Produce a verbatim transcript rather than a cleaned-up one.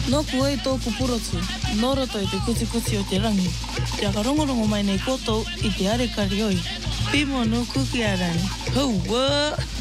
Nō kua i tōku porotu, nō roto i te kuti kuti o te rangi. Kia ka rongorongo mai nei koutou i te arekari oi. Pimo no kuki arani. Hau wā!